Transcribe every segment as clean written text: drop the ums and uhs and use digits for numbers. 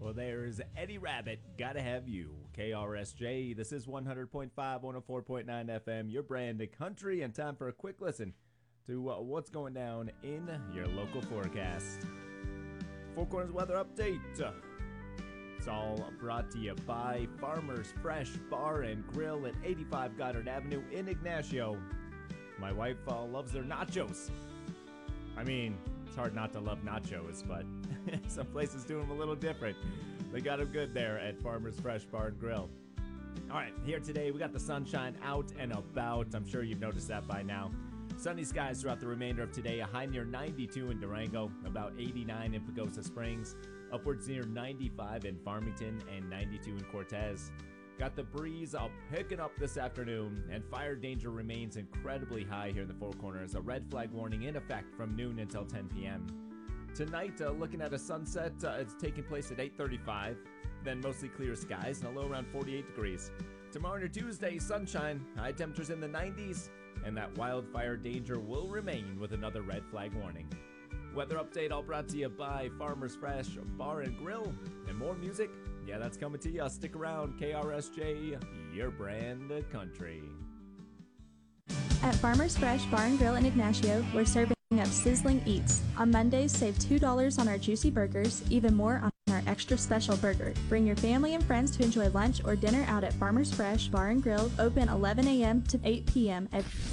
Well, there's Eddie Rabbit, Gotta Have You. KRSJ, this is 100.5, 104.9 FM, your brand of country, and time for a quick listen to what's going down in your local forecast. Four Corners weather update. It's all brought to you by Farmer's Fresh Bar and Grill at 85 Goddard Avenue in Ignacio. My wife loves their nachos. I mean, it's hard not to love nachos, but some places do them a little different. They got them good there at Farmer's Fresh Bar and Grill. All right, here today, we got the sunshine out and about. I'm sure you've noticed that by now. Sunny skies throughout the remainder of today. A high near 92 in Durango, about 89 in Pagosa Springs, upwards near 95 in Farmington, and 92 in Cortez. Got the breeze picking up this afternoon, and fire danger remains incredibly high here in the Four Corners. A red flag warning in effect from noon until 10 p.m. Tonight, looking at a sunset, it's taking place at 8:35, then mostly clear skies and a low around 48 degrees. Tomorrow and Tuesday, sunshine, high temperatures in the 90s, and that wildfire danger will remain with another red flag warning. Weather update all brought to you by Farmer's Fresh Bar and Grill, and more music. Yeah, that's coming to you. Stick around, KRSJ, your brand of country. At Farmer's Fresh Bar and Grill in Ignacio, we're serving up sizzling eats. On Mondays, save $2 on our juicy burgers, even more on our extra special burger. Bring your family and friends to enjoy lunch or dinner out at Farmer's Fresh Bar and Grill, open 11 a.m. to 8 p.m.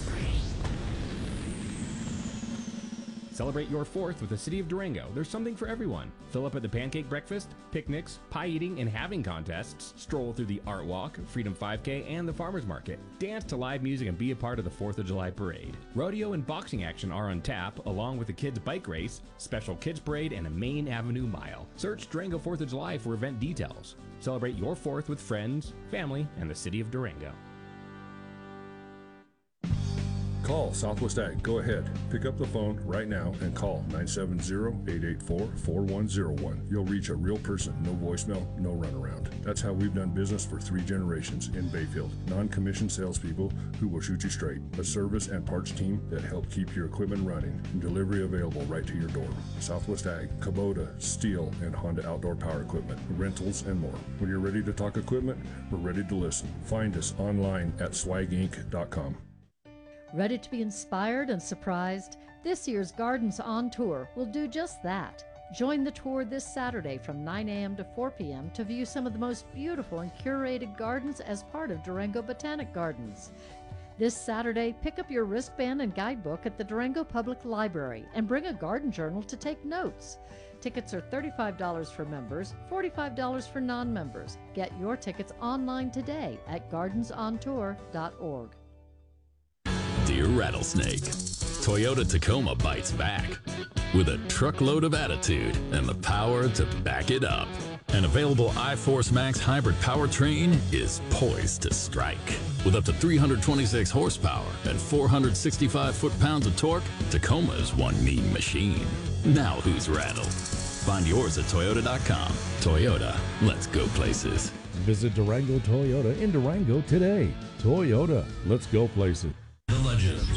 Celebrate your 4th with the City of Durango. There's something for everyone. Fill up at the pancake breakfast, picnics, pie eating and having contests, stroll through the Art Walk, Freedom 5K, and the Farmers Market. Dance to live music and be a part of the 4th of July parade. Rodeo and boxing action are on tap, along with the kids' bike race, special kids parade, and a Main Avenue mile. Search Durango 4th of July for event details. Celebrate your 4th with friends, family, and the City of Durango. Call Southwest Ag. Go ahead. Pick up the phone right now and call 970-884-4101. You'll reach a real person. No voicemail, no runaround. That's how we've done business for 3 generations in Bayfield. Non-commissioned salespeople who will shoot you straight. A service and parts team that help keep your equipment running and delivery available right to your door. Southwest Ag, Kubota, Steel, and Honda Outdoor Power Equipment, rentals, and more. When you're ready to talk equipment, we're ready to listen. Find us online at swaginc.com. Ready to be inspired and surprised? This year's Gardens on Tour will do just that. Join the tour this Saturday from 9 a.m. to 4 p.m. to view some of the most beautiful and curated gardens as part of Durango Botanic Gardens. This Saturday, pick up your wristband and guidebook at the Durango Public Library and bring a garden journal to take notes. Tickets are $35 for members, $45 for non-members. Get your tickets online today at gardensontour.org. Dear Rattlesnake, Toyota Tacoma bites back with a truckload of attitude and the power to back it up. An available iForce Max hybrid powertrain is poised to strike. With up to 326 horsepower and 465 foot-pounds of torque, Tacoma is one mean machine. Now who's rattled? Find yours at Toyota.com. Toyota, let's go places. Visit Durango Toyota in Durango today. Toyota, let's go places.